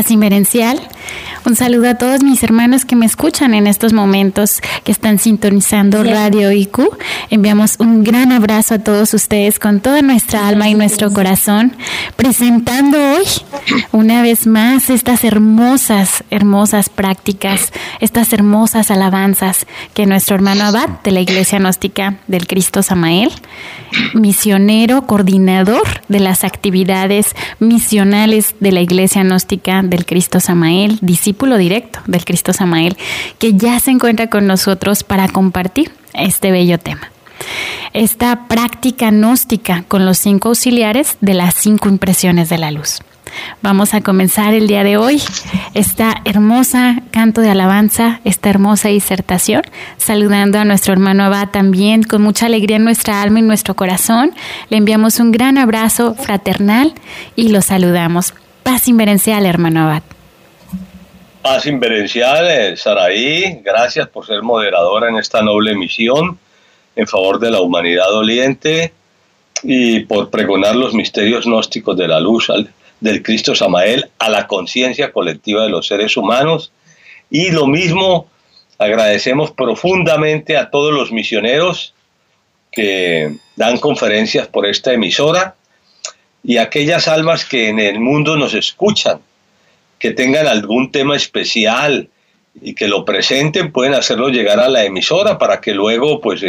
Paz Inverencial. Un saludo a todos mis hermanos que me escuchan en estos momentos, que están sintonizando Radio IQ. Enviamos un gran abrazo a todos ustedes con toda nuestra alma y nuestro corazón, presentando hoy una vez más estas hermosas prácticas, estas hermosas alabanzas que nuestro hermano Abad de la Iglesia Gnóstica del Cristo Samael, misionero, coordinador de las actividades misionales de la Iglesia Gnóstica del Cristo Samael, discípulo directo del Cristo Samael, que ya se encuentra con nosotros para compartir este bello tema. Esta práctica gnóstica con los 5 auxiliares de las 5 impresiones de la luz. Vamos a comenzar el día de hoy esta hermosa canto de alabanza, esta hermosa disertación, saludando a nuestro hermano Abad también con mucha alegría en nuestra alma y nuestro corazón. Le enviamos un gran abrazo fraternal y lo saludamos. Paz Inverencial, hermano Abad. Paz Inverencial, Saraí, gracias por ser moderadora en esta noble misión en favor de la humanidad doliente y por pregonar los misterios gnósticos de la luz del Cristo Samael a la conciencia colectiva de los seres humanos. Y lo mismo agradecemos profundamente a todos los misioneros que dan conferencias por esta emisora y a aquellas almas que en el mundo nos escuchan, que tengan algún tema especial y que lo presenten, pueden hacerlo llegar a la emisora para que luego pues